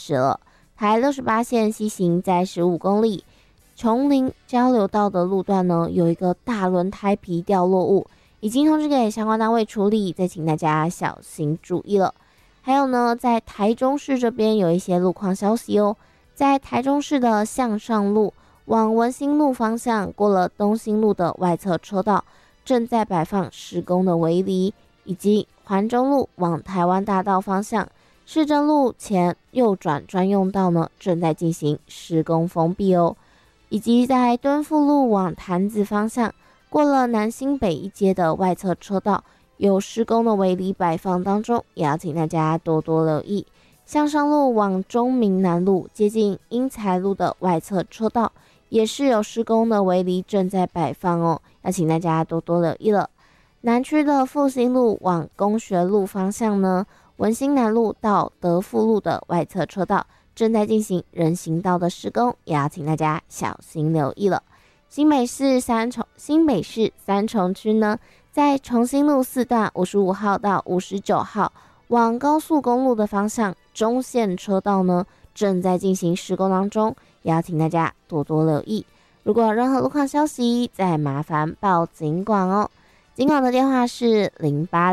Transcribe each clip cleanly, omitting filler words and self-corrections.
驶了。台68线西行在15公里，琼林交流道的路段呢有一个大轮胎皮掉落物，已经通知给相关单位处理，再请大家小心注意了。还有呢，在台中市这边有一些路况消息哦，在台中市的向上路往文心路方向，过了东兴路的外侧车道，正在摆放施工的围篱，以及环中路往台湾大道方向，市政路前右转专用道呢正在进行施工封闭哦，以及在敦富路往潭子方向，过了南新北一街的外侧车道，有施工的围篱摆放当中，也要请大家多多留意。向上路往中明南路接近英才路的外侧车道，也是有施工的围篱正在摆放哦，要请大家多多留意了。南区的复兴路往工学路方向呢，文心南路到德富路的外侧车道正在进行人行道的施工，也要请大家小心留意了。新北市三重区呢，在重新路4段55号到59号往高速公路的方向，中线车道呢正在进行施工当中，也要请大家多多留意。如果有任何路况消息，再麻烦报警管哦。警管的电话是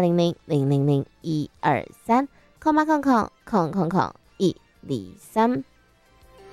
0800000123，空123。